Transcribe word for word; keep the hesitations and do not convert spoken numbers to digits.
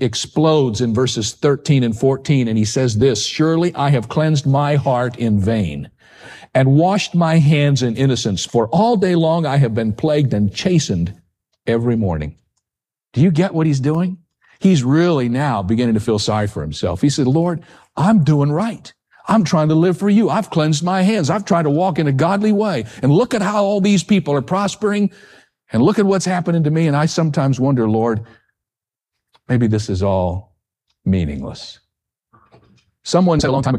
explodes in verses thirteen and fourteen, and he says this, "Surely I have cleansed my heart in vain and washed my hands in innocence, for all day long I have been plagued and chastened every morning." Do you get what he's doing? He's really now beginning to feel sorry for himself. He said, "Lord, I'm doing right. I'm trying to live for you. I've cleansed my hands. I've tried to walk in a godly way. And look at how all these people are prospering. And look at what's happening to me. And I sometimes wonder, Lord, maybe this is all meaningless." Someone said a long time ago,